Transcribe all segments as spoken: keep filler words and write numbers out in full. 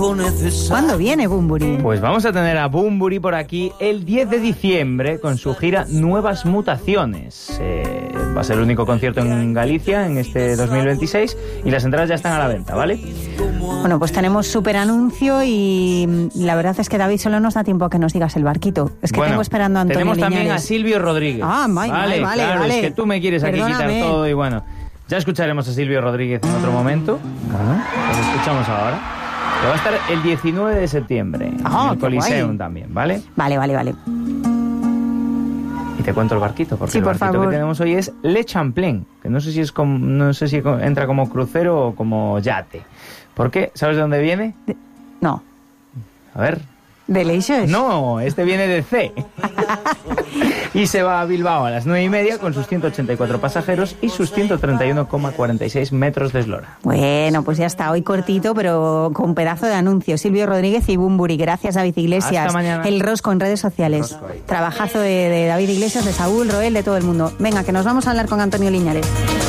¿Cuándo viene Bunbury? Pues vamos a tener a Bunbury por aquí el diez de diciembre con su gira Nuevas Mutaciones. Eh, va a ser el único concierto en Galicia en este dos mil veintiséis y las entradas ya están a la venta, ¿vale? Bueno, pues tenemos súper anuncio y la verdad es que, David, solo nos da tiempo a que nos digas el barquito. Es que bueno, tengo esperando a Antonio tenemos Liñares. También a Silvio Rodríguez. Ah, vale, vale, vale. Claro, vale. es que tú me quieres aquí Perdóname. quitar todo y bueno, ya escucharemos a Silvio Rodríguez en otro momento. Bueno, lo escuchamos ahora. Que va a estar el diecinueve de septiembre Ah, en el qué Coliseum guay. también, ¿vale? Vale, vale, vale. Y te cuento el barquito, porque Sí, el por barquito favor. que tenemos hoy es Le Champlain, que no sé si es como, no sé si entra como crucero o como yate. ¿Por qué? ¿Sabes de dónde viene? De- No. A ver. ¿Delicious? No, este viene de C. Y se va a Bilbao a las nueve y media con sus ciento ochenta y cuatro pasajeros y sus ciento treinta y uno coma cuarenta y seis metros de eslora. Bueno, pues ya está, hoy cortito, pero con pedazo de anuncio. Silvio Rodríguez y Bunbury. Gracias, David Iglesias. Hasta mañana. El Rosco en redes sociales. Rosco ahí. Trabajazo de, de David Iglesias, de Saúl, Roel, de todo el mundo. Venga, que nos vamos a hablar con Antonio Liñares.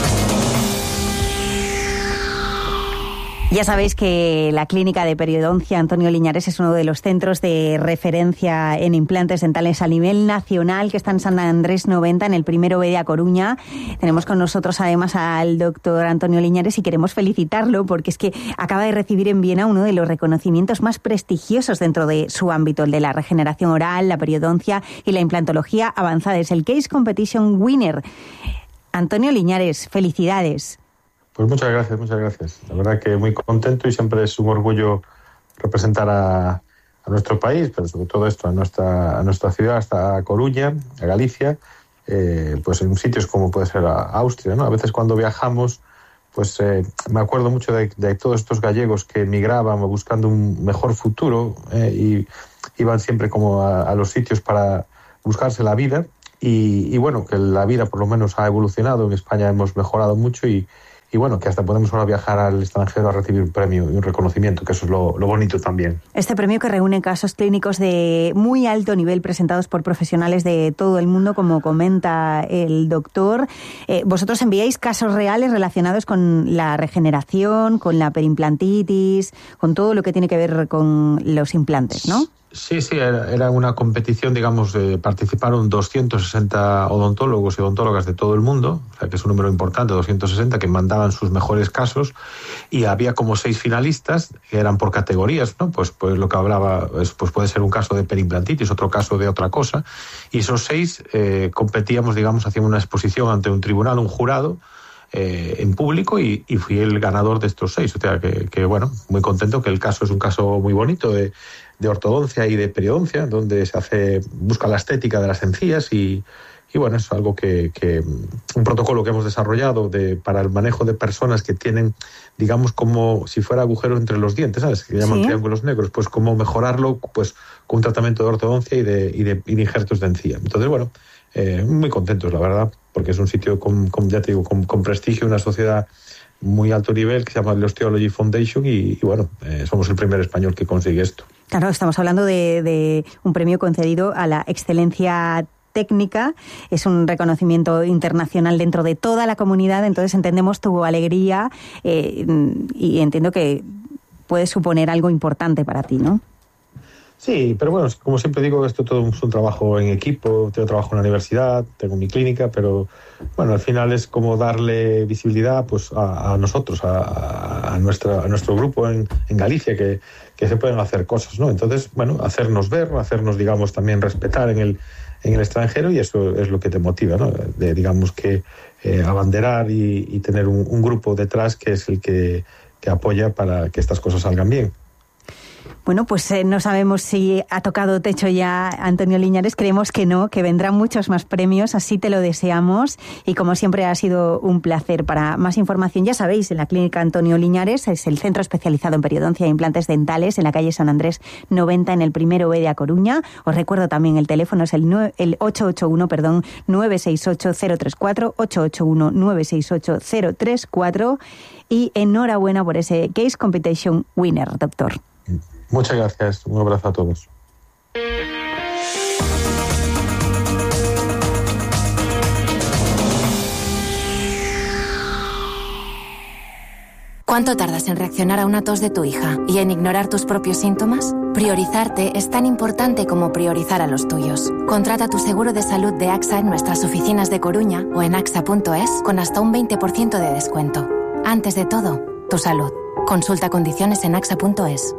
Ya sabéis que la Clínica de Periodoncia Antonio Liñares es uno de los centros de referencia en implantes dentales a nivel nacional, que está en San Andrés noventa, en el primero B de A Coruña. Tenemos con nosotros además al doctor Antonio Liñares y queremos felicitarlo porque es que acaba de recibir en Viena uno de los reconocimientos más prestigiosos dentro de su ámbito, el de la regeneración oral, la periodoncia y la implantología avanzada. Es el Case Competition Winner. Antonio Liñares, felicidades. Pues muchas gracias, muchas gracias. La verdad que muy contento y siempre es un orgullo representar a, a nuestro país, pero sobre todo esto, a nuestra, a nuestra ciudad, hasta a Coruña, a Galicia, eh, pues en sitios como puede ser a Austria, ¿no? A veces cuando viajamos, pues eh, me acuerdo mucho de, de todos estos gallegos que emigraban buscando un mejor futuro eh, y iban siempre como a, a los sitios para buscarse la vida y, y bueno, que la vida por lo menos ha evolucionado, en España hemos mejorado mucho y Y bueno, que hasta podemos ahora viajar al extranjero a recibir un premio y un reconocimiento, que eso es lo, lo bonito también. Este premio que reúne casos clínicos de muy alto nivel presentados por profesionales de todo el mundo, como comenta el doctor. Eh, vosotros enviáis casos reales relacionados con la regeneración, con la perimplantitis, con todo lo que tiene que ver con los implantes, ¿no? Sí, sí, era, era una competición, digamos, eh, participaron doscientos sesenta odontólogos y odontólogas de todo el mundo, o sea que es un número importante, doscientos sesenta, que mandaban sus mejores casos, y había como seis finalistas, que eran por categorías, ¿no? Pues, pues lo que hablaba, es, pues puede ser un caso de perimplantitis, otro caso de otra cosa, y esos seis eh, competíamos, digamos, hacían una exposición ante un tribunal, un jurado, Eh, en público y, y fui el ganador de estos seis. O sea, que, que bueno, muy contento, que el caso es un caso muy bonito de, de ortodoncia y de periodoncia, donde se hace, busca la estética de las encías y, y bueno, es algo que, que un protocolo que hemos desarrollado de, para el manejo de personas que tienen, digamos, como si fuera agujero entre los dientes, ¿sabes? Que llaman Sí. triángulos negros, pues cómo mejorarlo pues con un tratamiento de ortodoncia y de, y de, y de injertos de encía. Entonces, bueno, eh, muy contentos, la verdad, porque es un sitio con, con ya te digo, con, con prestigio, una sociedad muy alto nivel que se llama The Osteology Foundation y, y bueno, eh, somos el primer español que consigue esto. Claro, estamos hablando de, de un premio concedido a la excelencia técnica, es un reconocimiento internacional dentro de toda la comunidad, entonces entendemos tu alegría eh, y entiendo que puede suponer algo importante para ti, ¿no? Sí, pero bueno, como siempre digo, esto todo es un trabajo en equipo, yo trabajo en la universidad, tengo mi clínica, pero bueno, al final es como darle visibilidad pues a, a nosotros, a, a, nuestra, a nuestro grupo en, en Galicia, que, que se pueden hacer cosas, ¿no? Entonces, bueno, hacernos ver, hacernos, digamos, también respetar en el, en el extranjero y eso es lo que te motiva, ¿no? De, digamos que eh, abanderar y, y tener un, un grupo detrás que es el que, que apoya para que estas cosas salgan bien. Bueno, pues eh, no sabemos si ha tocado techo ya Antonio Liñares, creemos que no, que vendrán muchos más premios, así te lo deseamos y como siempre ha sido un placer. Para más información, ya sabéis, en la Clínica Antonio Liñares es el centro especializado en periodoncia e implantes dentales en la calle San Andrés noventa, en el primero B de A Coruña. Os recuerdo también el teléfono es el, nueve, el ocho ocho uno, perdón, nueve seis ocho cero tres cuatro, ocho ocho uno, nueve seis ocho cero tres cuatro y enhorabuena por ese Case Competition Winner, doctor. Muchas gracias, un abrazo a todos. ¿Cuánto tardas en reaccionar a una tos de tu hija y en ignorar tus propios síntomas? Priorizarte es tan importante como priorizar a los tuyos. Contrata tu seguro de salud de AXA en nuestras oficinas de Coruña o en axa punto es con hasta un veinte por ciento de descuento. Antes de todo, tu salud. Consulta condiciones en axa punto es.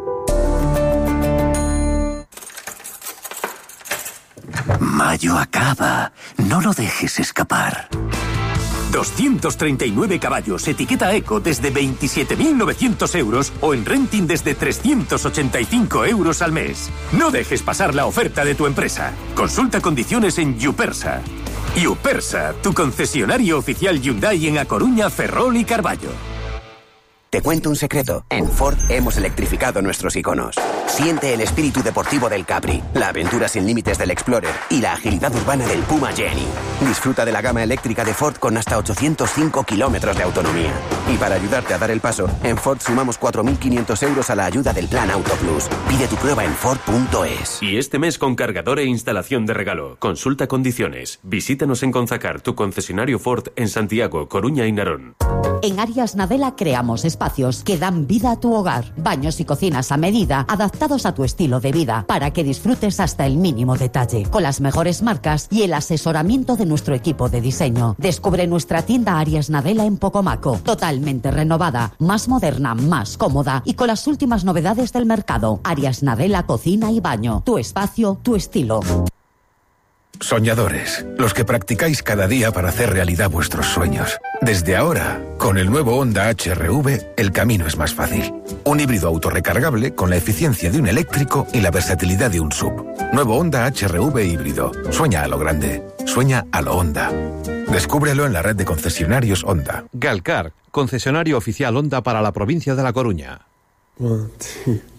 Mayo acaba. No lo dejes escapar. doscientos treinta y nueve caballos, etiqueta Eco desde veintisiete mil novecientos euros o en renting desde trescientos ochenta y cinco euros al mes. No dejes pasar la oferta de tu empresa. Consulta condiciones en Yupersa. Yupersa, tu concesionario oficial Hyundai en A Coruña, Ferrol y Carballo. Te cuento un secreto. En Ford hemos electrificado nuestros iconos. Siente el espíritu deportivo del Capri, la aventura sin límites del Explorer y la agilidad urbana del Puma Jenny. Disfruta de la gama eléctrica de Ford con hasta ochocientos cinco kilómetros de autonomía. Y para ayudarte a dar el paso, en Ford sumamos cuatro mil quinientos euros a la ayuda del Plan Auto Plus. Pide tu prueba en Ford punto es. Y este mes con cargador e instalación de regalo. Consulta condiciones. Visítanos en Conzacar, tu concesionario Ford en Santiago, Coruña y Narón. En Arias Nadela creamos espacios que dan vida a tu hogar. Baños y cocinas a medida, adaptados a tu estilo de vida, para que disfrutes hasta el mínimo detalle. Con las mejores marcas y el asesoramiento de nuestro equipo de diseño. Descubre nuestra tienda Arias Nadela en Pocomaco. Totalmente renovada, más moderna, más cómoda y con las últimas novedades del mercado. Arias Nadela Cocina y Baño. Tu espacio, tu estilo. Soñadores, los que practicáis cada día para hacer realidad vuestros sueños. Desde ahora, con el nuevo Honda H R V, el camino es más fácil. Un híbrido autorrecargable con la eficiencia de un eléctrico y la versatilidad de un S U V. Nuevo Honda H R V híbrido. Sueña a lo grande. Sueña a lo Honda. Descúbrelo en la red de concesionarios Honda. Galcar, concesionario oficial Honda para la provincia de La Coruña. One, two.